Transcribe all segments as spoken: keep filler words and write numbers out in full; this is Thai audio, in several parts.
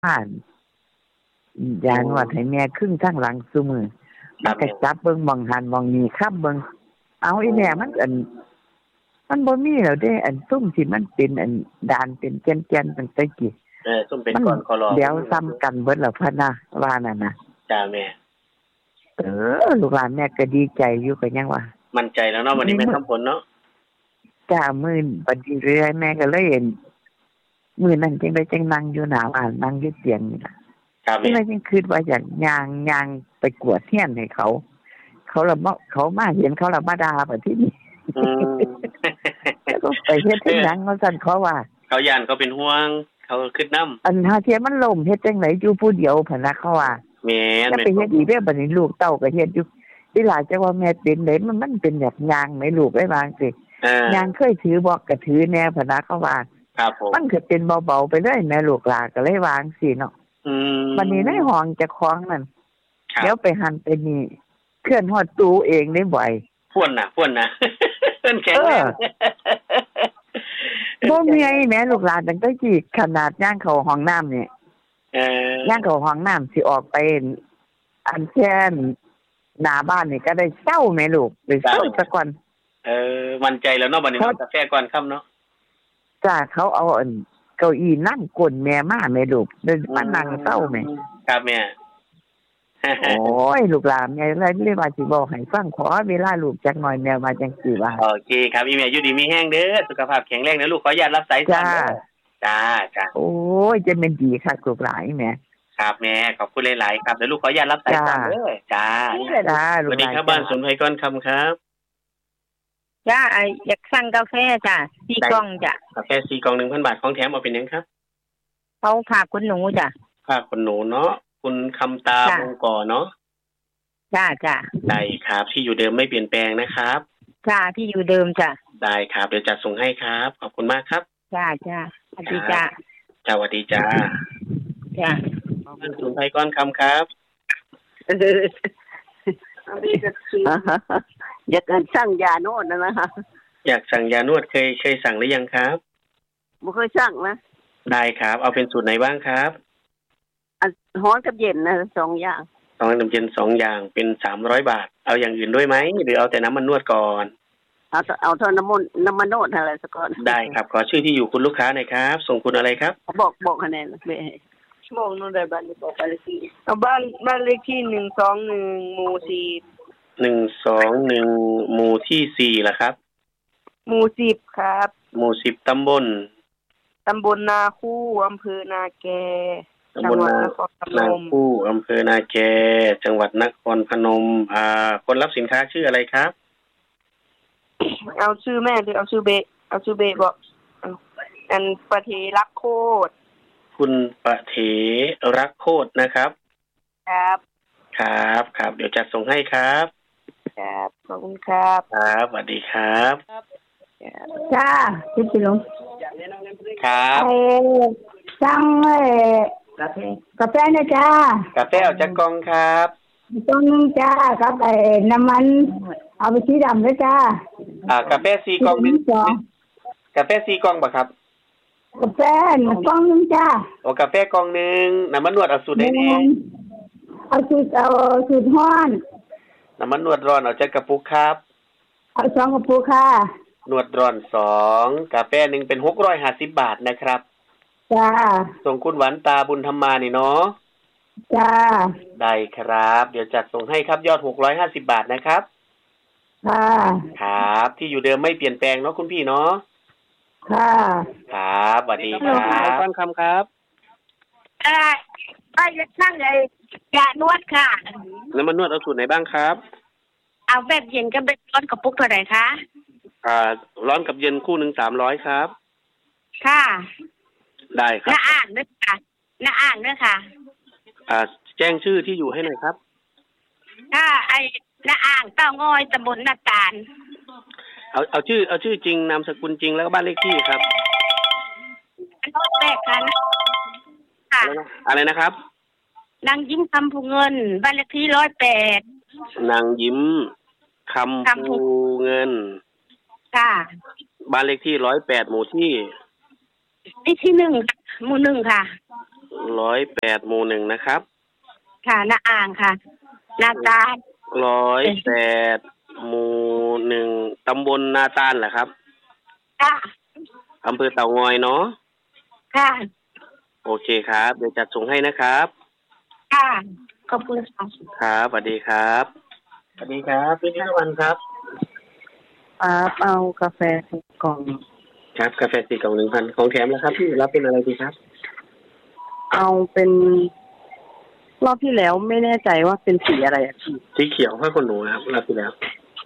บ้านยานวดให้แม่ครึ่งทั้งหลังซุมื้อมันก็จับเบิ่งหม้องหันหม้องนี้ค้ำเบิ่งเอาอีแม่มันอันมันบ่มีแล้วเด้อันซุ่มที่มันเป็นอันดานเป็นแก่นๆตั้งแต่กี้เออซุ่มเป็นก้อนคอรอเดี๋ยวซ้ำกันเบิดแล้วพุ่นน่ะว่านั่นน่ะจ้าแม่เออลูกหลานแม่ก็ดีใจอยู่ก็ยังว่ามั่นใจแล้วเนาะวันนี้แม่ทำผลเนาะจ้ามื้อบัดนี้เรื่อยแม่ก็เลยเห็นมื้อนั้นจังได๋จังนั่งอยู่หน้าบ้านนั่งอยู่เตียงนี่ล่ะครับแม่จังคิดว่าอยากย่างย่างไปกวดเฮียนให้เขาเขาละมาเขามาเห็นเขาละมาด่าบัดทีนี้อืมแล้วก็ไปเฮ็ดจังหยังว่าซั่นเขาว่าเขาย่านเขาเป็นห่วงเขาคิดนำอันหาเทียมันล่มเฮ็ดจังได๋อยู่ผู้เดียวพุ่นน่ะเขาว่าแม่นไปเฮ็ดอีกเด้อบัดนี้ลูกเต้าก็เฮ็ดอยู่อีหลาจังว่าแม่เป็นไดมันมันเป็นแบบย่างไหมลูกได้บางสิย่างเคยถือบอกก็ถือแน่พุ่นน่ะเขาว่าครับผมมันก็เป็นเบาๆไปเลยแม่ลูกหลานก็เลยวางสิเนาะอืมบัดนี้ในห้องเจ้าของนั่นเดี๋ยวไปหันไปนี่เคลื่อนฮอดตู้เองได้บ่อยพ่วนน่ะพ่วนน่ะเพิ่นแข็งแรงบ่มีไอ้แม่ลูกหลานตั้งแต่กี้ขนาดย่างเข้าห้องน้ำนี่เอ่อย่างเข้าห้องน้ำสิออกไปอันแค่หน้าบ้านนี่ก็ได้เช้าแม่ลูกไปเช้าซะก่อนเออมั่นใจแล้วเนาะบัดนี้กาแฟก่อนค่ำเนาะจ้าเขาเอาอันเก้าอี้นั่งก้นแม่มาแม่ลูกเดินมานั่งเช้าแม่ครับแม่โอ้ยลูกหลานแม่เลยเลยว่าสิบอกให้ฟังขอเวลาลูกจักหน่อยแม่ว่าจังซี่ว่าโอเคครับอีแม่อยู่ดีมีแรงเด้อสุขภาพแข็งแรงนะลูกขออนุญาตรับสายจ้าจ้าจ้าโอ้ยจะเป็นดีค่ะลูกหลานแม่ครับแม่ขอบคุณหลายๆครับเดี๋ยวลูกขออนุญาตรับสายก่อนเด้อจ้าจ้าสวัสดีครับบ้านสมไพก้อนคำครับจ้าไออยากสั่งกาแฟจ้ะสี่กล่องจ้ะกาแฟสี่กล่อง หนึ่งพัน บาทของแถมเอาเป็นยังครับเอาผ้าขนหนูจ้ะผ้าขนหนูเนาะคุณคำตาวงก่อเนาะจ้าจ้าได้ครับที่อยู่เดิมไม่เปลี่ยนแปลงนะครับจ้าที่อยู่เดิมจ้ะได้ครับเดี๋ยวจัดส่งให้ครับขอบคุณมากครับจ้าจ้าสวัสดีจ้าสวัสดีจ้าจ้าบ้านสมไพก้อนคำครับอยากสั่งยานวดนะนะคะอยากสั่งยานวดเคยเคยสั่งหรือยังครับบ่เคยสั่งนะได้ครับเอาเป็นสูตรไหนบ้างครับอันร้อนกับเย็นนะสองอย่างร้อนกับเย็นสองอย่างเป็นสามร้อยบาทเอาอย่างอื่นด้วยไหมหรือเอาแต่น้ำมันนวดก่อนเอาเอาเท่าน้ำมันน้ำมันนวดอะไรสักก่อนได้ครับขอชื่อที่อยู่คุณลูกค้าหน่อยครับส่งคุณอะไรครับบอกบอกคะแนนเบ้บอกนู่นได้บ้านบอกบ้านเลขที่เอาบ้านบ้านเลขที่หนึ่งสองหนึ่งหมู่สี่หนึ่งสองหนึ่งหมู่ที่สี่ล่ะครับหมู่สิบครับหมู่สิบตำบลตำบลนาคู่อำเภอนาแกตำบลนาคู่อำเภอนาแกจังหวัดนครพนมอ่าคนรับสินค้าชื่ออะไรครับเอาชื่อแม่หรือเอาชื่อเบเอาชื่อเบบอกอันปะเทรักโคตรคุณปะเถรักโคตรนะครับครับครับครับเดี๋ยวจัดส่งให้ครับครับขอบคุณครับครับสวัสดีครับจ้าพี่จิ๋วครับเอ้สั่งเอ้กาแฟกาแฟนะจ้ากาแฟเอาจากกล่องครับกล่องนึงจ้ากับไอ้น้ำมันเอาไปสีดำด้วยจ้าอ่ากาแฟสี่กล่องนึงกาแฟสี่กล่องบ่ครับกาแฟกล่องนึงจ้าโอ้กาแฟกล่องนึงน้ำมันนวดเอาสูตรไหนดีเอาสูตรเอาสูตรร้อนน้ำมันนวดร้อนเอาจากกระปุกครับเอาสองกระปุกค่ะนวดร้อนสองกาแฟหนึ่งเป็นหกร้อยห้าสิบบาทนะครับจ้าส่งคุณหวานตาบุญธรรมานี่เนาะจ้าได้ครับเดี๋ยวจัดส่งให้ครับยอดหกร้อยห้าสิบบาทนะครับค่ะครับที่อยู่เดิมไม่เปลี่ยนแปลงเนาะคุณพี่เนาะค่ะครับสวัสดีครับต้นคำครับเอ่อป้าจะสั่งไอ้ยานวดค่ะแล้วมันนวดเอาสูตรไหนบ้างครับเอาแบบเย็นกับแบบร้อนกระปุกเท่าไหร่คะอ่าร้อนกับเย็นคู่หนึ่งสามร้อยครับค่ะได้ครับน้าอ่างด้วยค่ะน้าอ่างด้วยค่ะอ่าแจ้งชื่อที่อยู่ให้หน่อยครับค่ะไอ้น้าอ่างเต้างอยตำบลนาตาลเอาเอาชื่อเอาชื่อจริงนามสกุลจริงแล้วก็บ้านเลขที่ครับรถแรกค่ะค่ะอะไรนะครับนางยิ้มคำภูเงินบ้านเลขที่ร้อยแปดนางยิ้มคำภูเงินค่ะบ้านเลขที่ร้อยแปดหมู่ที่ที่ที่หนึ่งหมู่หนึ่งค่ะร้อยแปดหมู่หนึ่งนะครับค่ะนาอ่างค่ะนาตาลร้อยแปดหมู่หนึ่งตำบลนาตาลเหรอครับค่ะอำเภอเต่างอยเนาะค่ะโอเคครับเดี๋ยวจัดส่งให้นะครับค่ะขอบคุณค่ะครับสวัสดีครับสวัสดีครับพี่นิรวันครับครับเอากาแฟสี่กล่องครับกาแฟสี่กล่องหนึ่งพันของแถมแล้วครับพี่รับเป็นอะไรดีครับเอาเป็นรอบที่แล้วไม่แน่ใจว่าเป็นสีอะไรอ่ะพี่สีเขียวให้คนหนูครับรอบที่แล้ว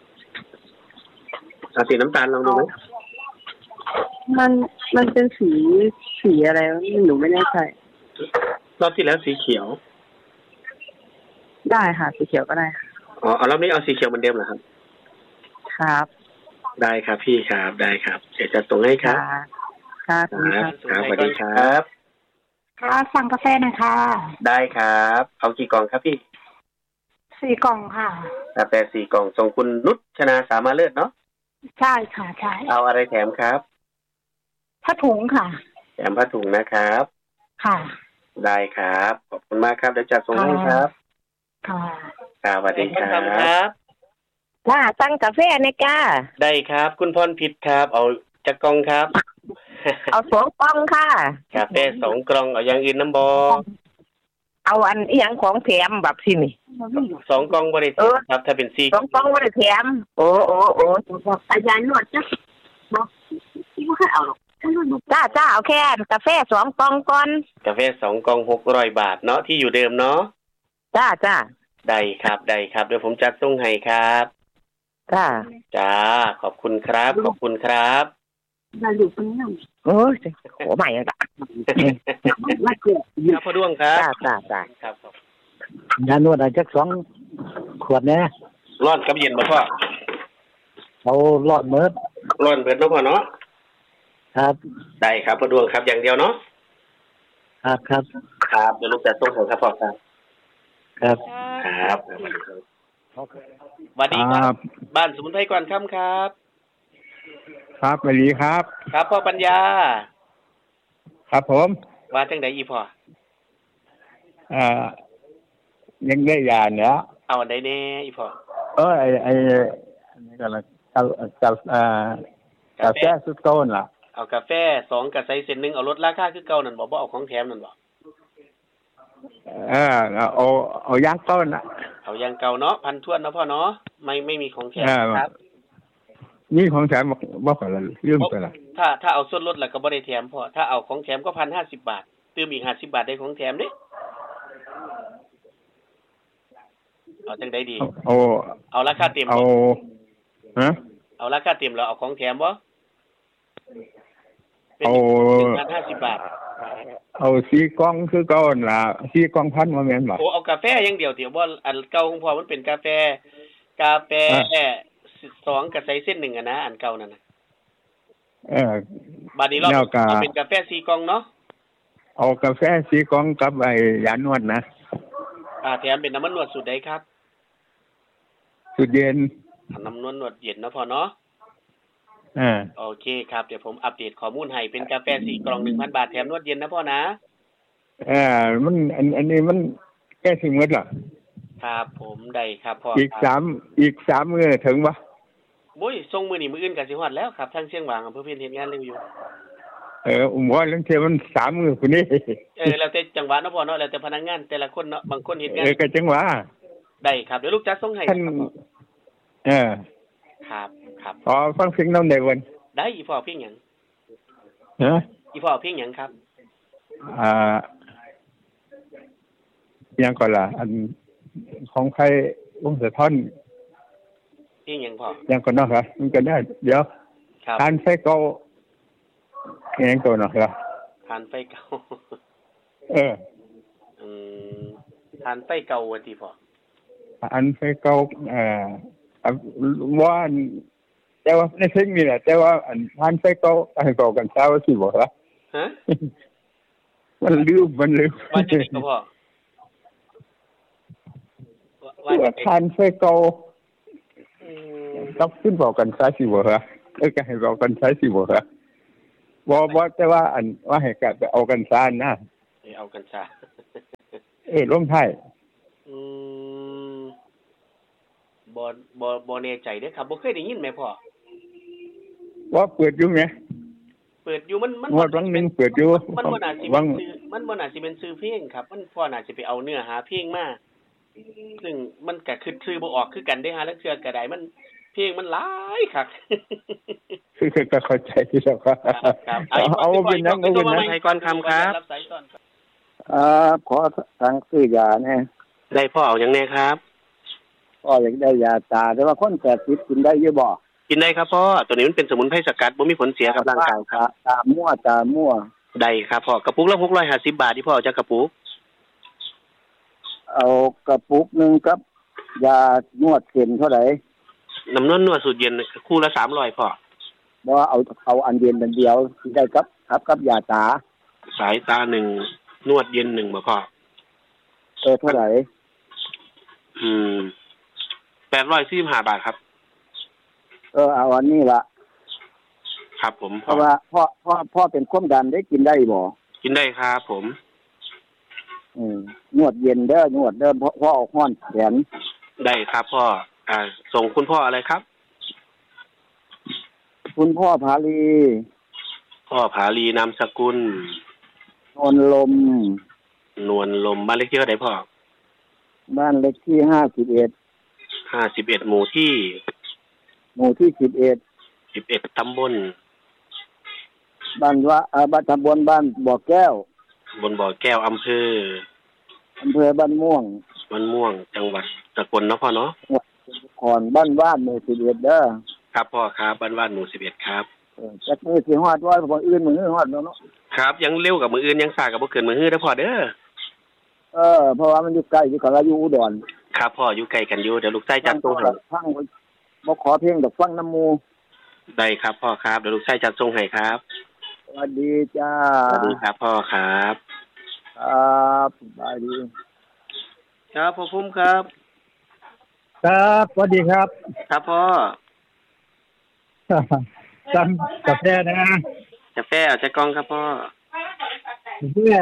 เอาสีน้ำตาลลองดูไหมมันมันเป็นสีสีอะไรหนูไม่แน่ใจรอบที่แล้วสีเขียวได้ค่ะสีเขียวก็ได้อ๋อเอารอบนี้เอาสีเขียวเหมือนเดิมเหรอครับครับได้ครับพี่ครับได้ครับเดี๋ยวจะส่งให้ครับครับครับสวัสดีครับค่ะสั่งกาแฟหน่อยค่ะได้ครับเอากี่กล่องครับพี่สี่กล่องค่ะกาแฟสี่กล่องส่งคุณนุชนาสามาเลิศเนาะใช่ค่ะใช่เอาอะไรแถมครับผ้าถุงค่ะแถมผ้าถุงนะครับค่ะได้ครับขอบคุณมากครับเดี๋ยวจัดส่งให้ครับค่ะครับสวัสดีครับว่าสั่งกาแฟเนี่ยจ้าได้ครับคุณพรพิษครับเอาจักกล่องครับเอาสองกล่องค่ะกาแฟสองกล่องเอาอย่างอื่นน้ำบอเอาอันอีหยังของแถมแบบที่นี่สองกล่องบริษัทครับถ้าเป็นสี่สองกล่องบริษัทแถมโอ้โอ้โอ้อาจารย์นวดจ้ะบอกที่ไม่ค่อยเอาหรอกจ้าจ้าเอาแค่กาแฟสองกล่องก่อนกาแฟสองกล่องหกร้อยบาทเนาะที่อยู่เดิมเนาะจ้าจ้าได้ครับได้ครับเดี๋ยวผมจัดส่งให้ครับจ้าจ้าขอบคุณครับขอบคุณครับได้ดูเป็นยังโอ้ยโหใหม่ยังจ้ะไม่เกิดครับพ่อด้วงครับจ้าจ้าจ้าครับยานวดอาจจะสองขวดเนี่ยร้อนกับเย็นมาพ่อเอาร้อนเมิดร้อนเบิดเนาะพ่อเนาะครับได้ครับพ่อด้วงครับอย่างเดียวเนาะครับครับครับเดี๋ยวลูกจะส่งให้ครับพ่อครับครับครับสวัสดีครับบ้านสมุนไพรก่อนค่ำครับครับสวัสดีครับครับพ่อปัญญาครับผมว่าจังได๋อีพ่ออ่ายังได้ยาเนาะเอาอันใดแน่อีพ่อเออไอ้ไอ้นี่ก็ละกับกับอ่ากาแฟสุดโต้นล่ะเอากาแฟสองกระใสเส้นนึงเอาลดราคาคือเก่านั่นบ่บ่เอาของแถมนั่นบ่เออเอาเอาย่างต้นน่ะเอาย่างเก่าเนาะพันถ้วนเนาะพ่อเนาะไม่ไม่มีของแถมครับนี่ของแถมบ่ขอละลืมไปละถ้าถ้าเอาส่วนลดแล้วก็บ่ได้แถมพ่อถ้าเอาของแถมก็ หนึ่งพันห้าสิบ บาทเติมอีกห้าสิบบาทได้ของแถมเด้เอาจังได๋ดีเอาเอาราคาเต็มเอาฮะเอาราคาเต็มแล้วเอาของแถมบ่เอาหนึ่งพันห้าสิบ บาทเอาสี่กล่องคือเก่าล่ะสี่กล่องพันบ่แม่นบ่โอ้เอากาแฟอย่างเดียวเดี๋ยวบ่อันเก่าของพ่อมันเป็นกาแฟกาแฟสองกระใสเส้นหนึ่งอ่ะนะอันเก่านั่นน่ะเออบัดนี้เราเอาเป็นกาแฟสี่กล่องเนาะเอากาแฟสี่กล่องกับไอ้ยานวดนะอ่าแถมเป็นน้ำมันนวดสูตรใดครับสูตรเย็นน้ำนวดนวดเย็นเนาะพ่อเนาะอ่าโอเคครับเดี๋ยวผมอัปเดตข้อมูลให้เป็นกาแฟสี่กล่อง หนึ่งพัน บาทแถมนวดเย็นนะพ่อนะเออมันอันอันนี้มันแก้สิหมดล่ะครับผมได้ครับพ่ออีกสามอีกสามมื้อถึงบ่โอ้ยส่งมื้อนี้มื้ออื่นก็สิฮอดแล้วครับทางเชียงหวางอำเภอเพียรเฮ็ดงานเร็วอยู่เอออุ้มว่าลังเทื่อมันสามมื้อพุ่นนี่เออแล้วแต่จังหวะเนาะพ่อเนาะแล้วแต่พนักงานแต่ละคนเนาะบางคนเฮ็ดงานเออก็จังหวะได้ครับเดี๋ยวลูกจัดส่งให้เออครับครับอ๋อฟังเพลงนำได้บ่ได้อีพ่อเพลงหยังฮะอีพ่อเพลงหยังครับอ่ายังก่อนล่ะอันของใครวงสะท้อนเพลงหยังพ่อยังก่อนเนาะครับมันก็ได้เดี๋ยวทานไฟเก่ายังก่อนเนาะครับทานไฟเก่าเอออืมทานไฟเก่าว่าติพ่อทานไฟเก่าเอ่อว่าแต่ว่าในเพลงนี้แหละแต่ว่าอันทานไฟเก่าให้เก่ากันซะว่าสิบ่ล่ะฮะมันลืมมันลืมว่าจังได๋พ่อว่าทานไฟเก่าต้องขึ้นบอกกันซะสิบ่ล่ะเออก็ให้บอกกันซะสิบ่ล่ะบ่บ่แต่ว่าอันว่าให้กะไปเอากันซะนะอเอากัญชาเอ้ยลงไทยอืมบ่บ่บ่แน่ใจเด้อครับบ่เคยได้ยินแม่พ่อว่าเปิดอยู่ไหมเปิดอยู่มันมันว่าครั้งหนึงเปิดอยู่มันบ่น่าสิเป็นชื่อมันบ่น่าสิเป็นชื่อเพลงครับมันพ่อน่าสิไปเอาเนื้อหาเพลงมาซึ่งมันก็คือชื่อบ่ออกคือกันได้หาลังเทื่อก็ได้มันเพลงมันหลายคักคือก็เข้าใจที่แล้วครับครับเอาเอาเป็นหยังเอาเป็นหยังไทยก่อนคำครับอ่าขอทางซื้อยาแน่ได้พ่อเอาหยังแน่ครับพ่ออยากได้ยาตาแต่ว่าคนแปดสิบกินได้อยู่บ่กินได้ครับพ่อตัวนี้มันเป็นสมุนไพรสกัดบ่มีผลเสียกับร่างกายครับตามั่วตามั่วได้ครับพ่อกระปุกละหกร้อยห้าสิบบาทที่พ่อเอาจากกระปุกเอากระปุกหนึงกับยานวดเส้นเท่าไหร่น้ำนวดนวดสูตรเย็นคู่ละสามร้อยพ่อบ่เอาเอาอันเย็นอันเดียวสิได้ครับครับกับยาตาสายตาหนึ่งนวดเย็นหนึ่งบ่พ่อเออเท่าไหร่อืมแปดร้อยสี่สิบห้าบาทครับเออเอาอันนี้ละครับผมเพราะว่าพ่อพ่อพ่อเป็นความดันได้กินได้บ่กินได้ครับผมอืมนวดเย็นเด้อนวดเด้อพ่อพ่อออกห้อนแขนได้ครับพ่ออ่าส่งคุณพ่ออะไรครับคุณพ่อภาลีพ่อผาลีนามสกุลนนลมนวลลมบ้านเลขที่เท่าไหร่พ่อบ้านเลขที่ห้าสิบเอ็ดห้าสิบเอ็ดหมู่ที่หมู่ที่สิบเอ็ดสิบเอ็ดตำบลบ้านว่าอ่าบ้านตำบลบ้านบ่อแก้วบนบ่อแก้วอำเภออำเภอบ้านม่วงบ้านม่วงจังหวัดสกลเนาะพ่อเนาะขอนบ้านว่านหมู่สิบเอ็ดเด้อครับพ่อครับบ้านว่านหมู่สิบเอ็ดครับเออจักมือสิฮอดว่าบ่อื่นมือฮอดแล้วเนาะครับยังเร็วกับมืออื่นยังสายกับบ่เกินมือฮื้อเด้อพ่อเด้อเออเพราะว่ามันอยู่ใกล้อยู่กับเราอยู่อุดรครับพ่ออยู่ไกลกันอยู่เดี๋ยวลูกชายจัดส่งให้ฟังบ่ขอเพียงดอกฟังน้ำหมู่ได้ครับพ่อครับเดี๋ยวลูกชายจัดส่งให้ครับสวัสดีจ้าสวัสดีครับพ่อครับครับสบายดีครับพ่อพุ่มครับครับสวัสดีครับครับพ่อสั่งกาแฟนะกาแฟเอาใจกล้องครับพ่อเพื่อ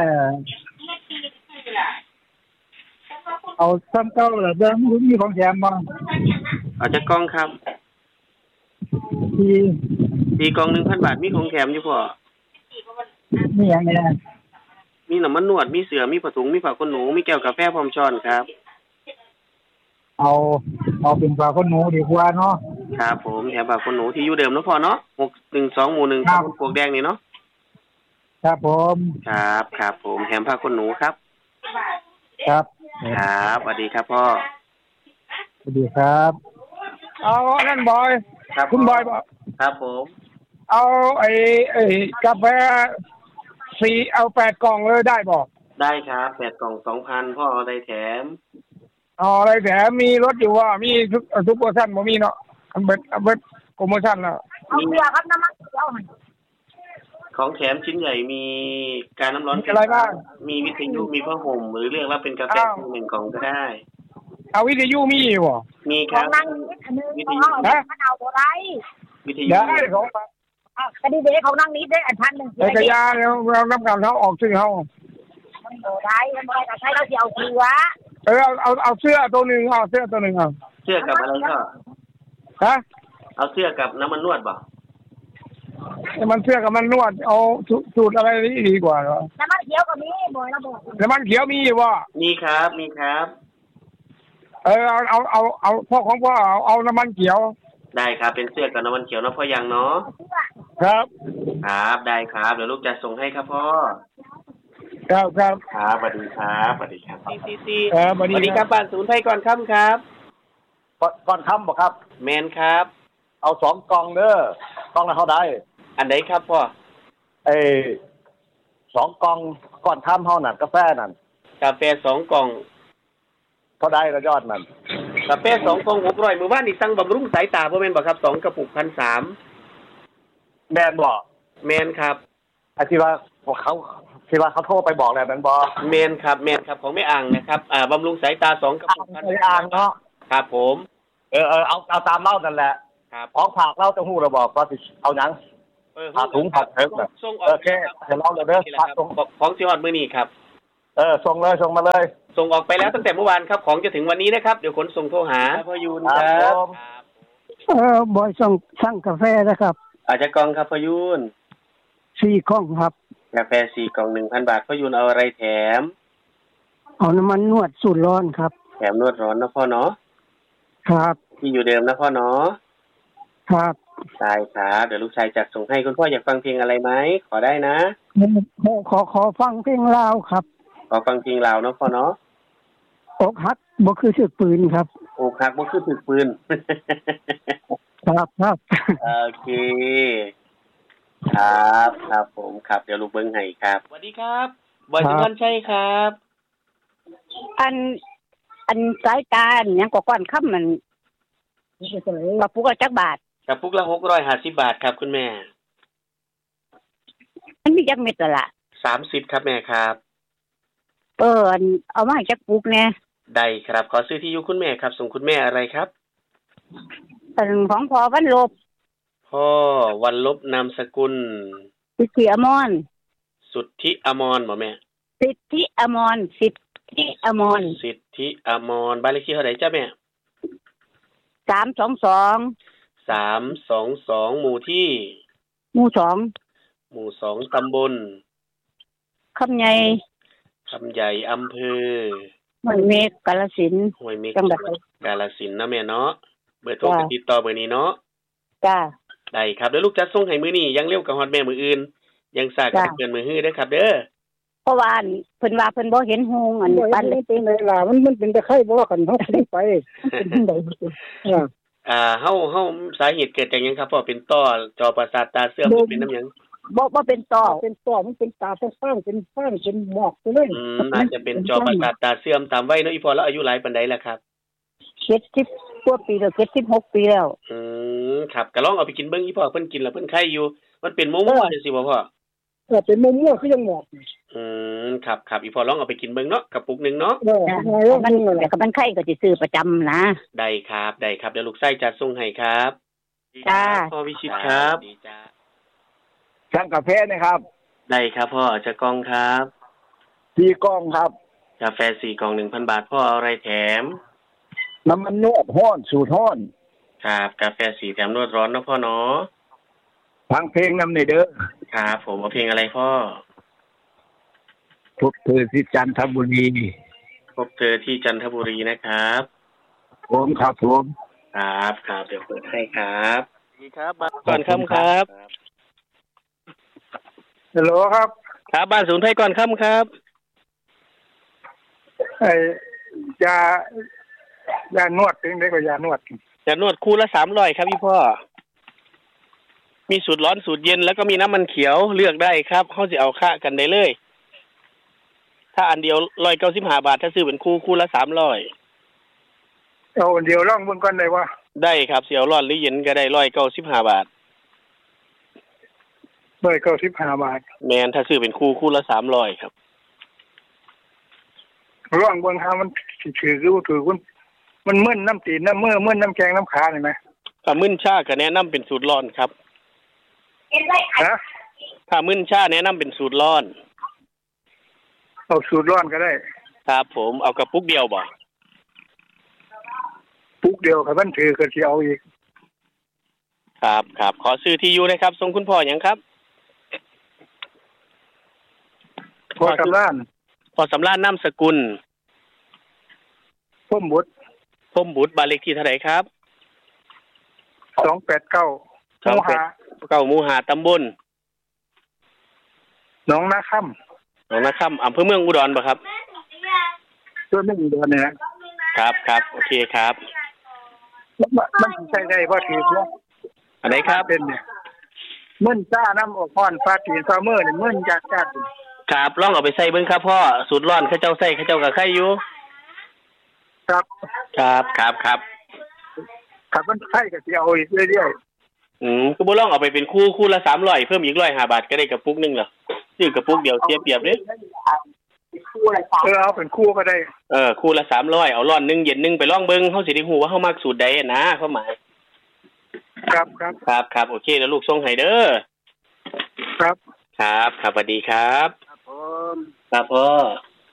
เอาซ้ำเก้าแล้วเดิมมีของแถมบ่เอาใจกล้องครับที่ตีกล่องหนึ่งพันบาทมีของแถมอยู่พ่อนี่หยังไงมีน้ำมันนวดมีเสือมีผ้าถุงมีผ้าขนหนูมีแก้วกาแฟพร้อมช้อนครับเอาเอาเป็นปลาข้นหนูดีกว่าเนาะครับผมแถมผ้าขนหนูที่อยู่เดิมเนาะพ่อเนาะหกหนึ่งสองหมู่หนึ่งตำบลปลวกแดงนี่เนาะครับผมครับครับผมแถมผ้าขนหนูครับครับครับสวัสดีครับพ่อสวัสดีครับเอานั่นบอยครับคุณบอยบอกครับผมเอาไอ้ไอ้กาแฟสี่เอาแปดกล่องเลยได้บอกได้ครับแปดกล่องสองพันพ่อเอาได้แถมอ๋ออะไรแถมมีรถอยู่ว่ามีทุกทุกโปรโมชั่นบ่มีเนาะอันเบิดอันเบิดโปรโมชั่นแล้วเอาเรือครับน้ำมันเขียวของแถมชิ้นใหญ่มีการน้ำร้อนมีอะไรบ้างมีวิทยุมีผ้าห่มหรือเรียกว่าเป็นกาแฟอ้าวหนึ่งกล่องก็ได้เอาวิทยุมีอยู่บ่มีคขอรังบนั่งนิดอันนึงของเขาเอามันเอาบ่ได้วิทยุได้ของอ่ะคดีเด็กของนั่งนิดได้อันพันหนึ่งเอกยาเนี่ยเรานำกันเขาออกซื้อเขามันบ่ได้มันบ่ได้แต่ใช้เราสิเอาเกลือเออเอาเอาเอาเสื้อตัวหนึ่งเอาเสื้อตัวหนึ่งเอาเสื้อกับอะไรก็ฮะเอาเสื้อกับน้ำมันนวดบ่มันเสื้อกับมันนวดเอาสูสูตรอะไรนี่ดีกว่าเหรอน้ำมันเขียวก็มีบ่อยแล้วบ่แล้วมันเขียวมีอยู่บ่มีครับมีครับเออเอาเอาเอาเอาพ่อของพ่อเอาเอาน้ำมันเขียวได้ครับเป็นเสื้อกับน้ำมันเขียวเนาะพ่อยังเนาะครับครับได้ครับเดี๋ยวลูกจะส่งให้ครับพ่อครับครับครับสวัสดีครับสวัสดีครับซีซีซีครับสวัสสวัสดีดีคครัรับ บบ้านศูนย์ไทยก่อนค่ำครับก่อนก่อนค่ำบอกครับแมนครับเอาสองกล่องเด้อกล่องละเท่าใดอันไหนครับพ่อเอ้สองกล่องก่อนค่ำเท่านั้นกาแฟนั่นกาแฟสองกล่องเท่าใดละยอดนั่นกาแฟสองกล่องหกร้อยมือว่านนี่สั่งบำรุงสายตาพ่อแมนบอกครับสองกระปุกพันสามแมนบอกแมนครับไอ้ที่ว่าพวกเขาที่ว่าเขาโทรไปบอกแล้วแมนบอกแมนครับแมนครับของไม่อ่างนะครับอ่าบำรุงสายตาสองกระอ่าปุกพันงอ่างเนาะครับผมเออเออเอาเอาตามเล่านั่นแหละครับของฝากเล่าจะหู้เราบอกว่าสิเอาหยังเออผ้าถุงผ้าเถิกแบบส่งโอเคให้เราเลยเด้อผ้าถุงของสิฮอดมื้อนี้ครับเออส่งเลยส่งมาเลยส่งออกไปแล้วตั้งแต่เมื่อวานครับของจะถึงวันนี้นะครับเดี๋ยวขนส่งโทรหาพ่อยูนครับเออบอยส่งสั่งกาแฟนะครับอาจจะกองครับพ่อยูนสี่กล่องครับกาแฟสี่กล่อง หนึ่งพัน บาทพ่อยูนเอาอะไรแถมเอาน้ำมันนวดสูตรร้อนครับแถมนวดร้อนนะพ่อเนาะครับที่อยู่เดิมนะพ่อเนาะครับใช่ครับเดี๋ยวลูกชายจัดส่งให้คุณพ่ออยากฟังเพลงอะไรไหมขอได้นะขอขอขอฟังเพลงลาวครับขอฟังเพลงลาวเนาะพ่อเนาะอกหักบ่คือถือปืนครับอกหักบ่คือถือปืนครับครับโอเคครับครับผมครับเดี๋ยวลูกเบิ้งให้ครับสวัสดีครับบอยสุวรรณชัยครับอันอันสายตาอันหยังก็ก้อนค่ำมันกระปุกละจักบาทกระปุกละหกร้อยห้าสิบบาทครับคุณแม่มันมีจักเม็ดละสามสิบครับแม่ครับเออเอามาให้จักปุกแน่ได้ครับขอซื้อที่อยู่คุณแม่ครับส่งคุณแม่อะไรครับเป็นของพ่อวันลบพ่อวันลบนามสกุลสิทธิอมรสุทธิอมรบ่แม่สิทธิอมรสิทธิอมรสิทธิอมรบ้านเลขที่เท่าไหร่จ้ะแม่สามสองสองสามสองสองหมู่ที่หมู่สองหมู่สองตำบลคำใหญ่คำใหญ่อำเภอห้วยเมฆกาฬสินธุ์ห้วยเมฆจังหวัดกาฬสินธุ์นะแม่เนาะเบอร์โทรติดต่อเบอร์นี้เนาะจ้าได้ครับเดี๋ยวลูกจัดส่งให้มื้อนี้ยังเร็วกับฮอดแม่มื้ออื่นยังสายกับเพื่อนมื้อฮื้อเด้อครับเด้อเพราะว่าเพิ่นว่าเพิ่นบ่เห็นฮูงอันปันเป็นเวลามันมันเป็นตะไคร้บ่ว่ากันเฮาไปเป็นจังได๋อ่าเฮาเฮาสาเหตุเกิดจากหยังครับเพราะเป็นต้อจอประสาทตาเสื่อมเป็นน้ำหยังบ่บ่เป็นต้อเป็นต้อมันเป็นตาฟ้างๆเป็นฟ้างเป็นหมอกไปเลยอืมน่าจะเป็นจอประสาทตาเสื่อมตามวัยเนาะอีพอแล้วอายุหลายปานใดแล้วครับเจ็ดสิบกว่าปีแล้วเจ็ดสิบหกปีแล้วอืมครับก็ลองเอาไปกินเบิ่งอีพ่อเพิ่นกินแล้วเพิ่นไข้อยู่มันเป็นมั่วๆจังซี่บ่พ่อเออเป็นมั่วๆคือยังหมอกอืมครับครับอีพ่อลองเอาไปกินเบิ่งเนาะกระปุกนึงเนาะเออมันแต่ก็มันไข้ก็สิซื้อประจำนะได้ครับได้ครับเดี๋ยวลูกไส้จัดส่งให้ครับจ้าพ่อวิชิตครับดีจ้าสั่งกาแฟนะครับได้ครับพ่อจะกล่องครับสี่กล่องครับกาแฟสี่กล่อง หนึ่งพัน บาทพ่อเอาอะไรแถมน้ำมันนวดร้อนสูตรร้อนครับกาแฟสี่แถมนวดร้อนเนาะพ่อเนาะฟังเพลงนำหน่อยเด้อครับผมเอาเพลงอะไรพ่อพบเธอที่จันทบุรีพบเธอที่จันทบุรีนะครับผมครับผมครับครับเดี๋ยวเปิดให้ครับดีครับก่อนค่ำครับฮัลโหลครับครับบ้านศูนย์ไทยก่อนค่ำครับไอ้ยายานวดถึงได้ก็ยานวดยานวดคู่ละสามร้อยครับพี่พ่อมีสูตรร้อนสูตรเย็นแล้วก็มีน้ำมันเขียวเลือกได้ครับเขาจะเอาค่ากันได้เลยถ้าอันเดียวหนึ่งร้อยเก้าสิบห้าบาทถ้าซื้อเป็นคู่คู่ละสามร้อยเอาอันเดียวลองเบิ่งก่อนได้บ่ได้ครับเสียวร้อนหรือเย็นก็ได้หนึ่งร้อยเก้าสิบห้าบาทหนึ่งร้อยเก้าสิบห้าบาทแม่นถ้าซื้อเป็นคู่คู่ละสามร้อยครับลองเบิ่งหามันสิถือคือบ่ถือมันมันมึนน้ำตีนน้ำมือมึนน้ำแกงน้ำขานี่มั้ยถ้ามึนชาก็แนะนำเป็นสูตรร้อนครับฮะถ้ามึนชาแนะนำเป็นสูตรร้อนเอาสูตรร้อนก็ได้ครับผมเอากระปุกเดียวบ่ปุกเดียวครับมันถือก็สิเอาอีกครับครับขอซื้อที่อยู่นะครับส่งคุณพ่อหยังครับพ่อสำราญพ่อสำราญนามสกุลพมบุตรพมบุตรบ้านเลขที่เท่าไหร่ครับสองแปดเก้าหมู่ห้าเก้าหมู่ห้าตำบลหนองนาค่ำหนองนาค่ำอำเภอเมืองอุดรบ่ครับตัวเมืองอุดรเนี่ยครับครับโอเคครับมันใช้ได้บ่ถือบ่อันไหนครับเป็นเนี่ยมึนซ่าน้ำออกฮ้อนฟาดตีนซาเมอร์นี่มึนจัดจัดครับลองเอาไปใส่เบิ่งครับพ่อสูตรร้อนเขาเจ้าใส่เขาเจ้าก็ไข่อยู่ครับครับครับครับครับมันไข่ก็สิเอาอีกเรื่อยๆอืมก็บ่ลองเอาไปเป็นคู่คู่ละสามร้อยเพิ่มอีกหนึ่งร้อยห้าบาทก็ได้กระปุกนึงเหรอซื้อกระปุกเดียวเสียเปรียบเด้เออเอาเป็นคู่ก็ได้เออคู่ละสามร้อยเอาร้อนนึงเย็นนึงไปลองเบิ่งเฮาสิได้ฮู้ว่าเฮามักสูตรใดนะความหมายครับครับครับครับโอเคแล้วลูกส่งให้เด้อครับครับครับสวัสดีครับครับผมครับพ่อข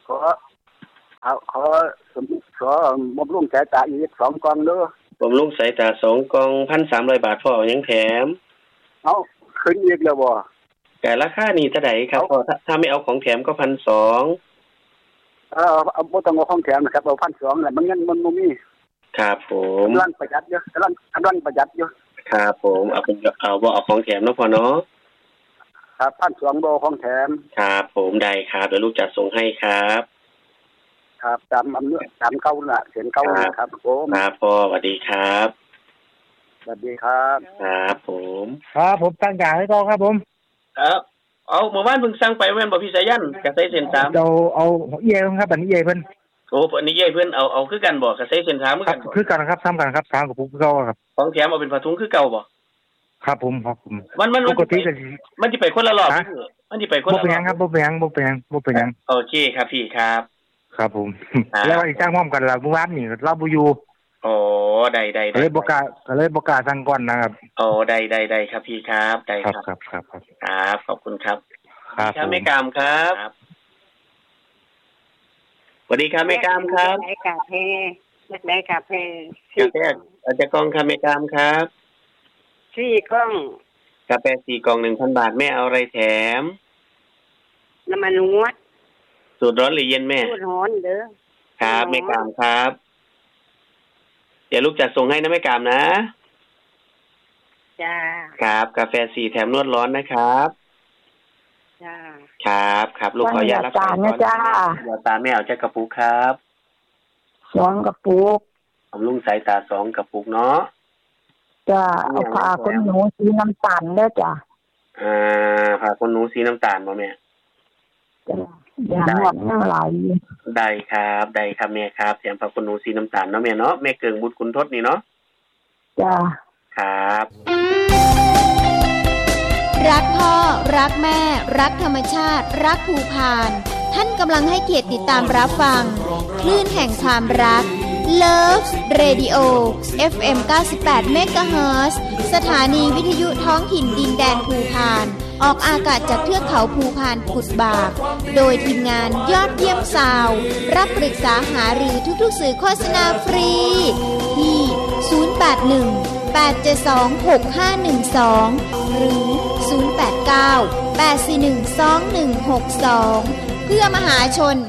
ขอเอาขอสมขอบำรุงสายตาอีกสองกล่องเด้อบำรุงสายตาสองกล่อง พันสามร้อย บาทพ่อยังแถมเอาขึ้นอีกแล้วบ่แต่ราคานี่เท่าใดครับพ่อถ้าถ้าไม่เอาของแถมก็ หนึ่งพันสองร้อยเออเอาบ่ต้องเอาของแถมนะครับเอา หนึ่งพันสองร้อย แล้วมันเงินมันบ่มีครับผมกำลังประหยัดอยู่กำลังกำลังประหยัดอยู่ครับผมเอาเป็นเอาบ่เอาของแถมเนาะพ่อเนาะครับ หนึ่งพันสองร้อย บ่ของแถมครับผมได้ครับเดี๋ยวลูกจัดส่งให้ครับครับตามอำนวยตามเก่าน่ะเสียงเก่านะครับผมครับพ่อสวัสดีครับสวัสดีครับครับผมครับผมตั้งใจให้ต่อครับผมครับเอาเมื่อวานเพิ่งสั่งไปแม่นบ่พี่สายันกระใสเส้นสามเอาเอาเย่ครับอันนี้เย่เพิ่นโอ้อันนี้เย่เพิ่นเอาเอาคือกันบ่กระใสเส้นสามเหมือนกันคือกันครับซ้ำกันครับสามกับปุ๊กคือเก่าครับของแถมเอาเป็นผ้าถุงคือเก่าบ่ครับผมครับผมมันมันปกติก็มันสิไปคนละรอบมันสิไปคนละรอบบ่เป็นหยังครับบ่เป็นหยังบ่เป็นหยังบ่เป็นหยังโอเคครับพี่ครับครับผมแล้วอีกจ้างพร้อมกันล่ะเมื่อวานนี่เราบ่อยู่อ๋อได้ๆๆเลยบ่กล้าก็เลยบ่กล้าสั่งก่อนนะครับอ๋อได้ๆๆครับพี่ครับได้ครับครับครับครับครับขอบคุณครับครับแม่กามครับสวัสดีครับแม่กามครับได้กาแฟได้กาแฟกาแฟอาจจะกล่องครับแม่กามครับสี่กล่องกาแฟสี่กล่อง หนึ่งพัน บาทแม่เอาอะไรแถมน้ำมันงวดสูตรร้อนหรือเย็นแม่สูตรร้อนเด้อครับแม่กามครับเดี๋ยวลูกจัดส่งให้นะแม่กามนะจ้าครับกาแฟสี่แถมนวดร้อนนะครับจ้าครับครับลูกขออนุญาตรับสายก่อนจ้าเดี๋ยวตาแม่เอาจักกระปุกครับสองกระปุกบำรุงสายตาสองกระปุกเนาะจ้าเอาผ้าขนหนูสีน้ำตาลเด้อจ้าอ่าผ้าขนหนูสีน้ำตาลบ่แม่จ้าอย่างนวดน้ำลายได้ครับได้ครับแม่ครับเสียงผ้าขนหนูสีน้ำตาลเนาะแม่เนาะแม่เกิงบุญคุณทศนี่เนาะจ้าครับรักพ่อรักแม่รักธรรมชาติรักภูพานท่านกำลังให้เกียรติติดตามรับฟังคลื่นแห่งความรัก Love Radio เอฟ เอ็ม เก้าสิบแปด เมกะเฮิรตซ์ สถานีวิทยุท้องถิ่นดินแดนภูพานออกอากาศจากเทือกเขาภูพานกุดบากโดยทีมงานยอดเยี่ยมซาวรับปรึกษาหารือทุกๆสื่อโฆษณาฟรีที่ ศูนย์ แปด หนึ่ง แปด เจ็ด สอง หก ห้า หนึ่ง สอง หรือ ศูนย์ แปด เก้า แปด สี่ หนึ่ง สอง หนึ่ง หก สอง เพื่อมหาชน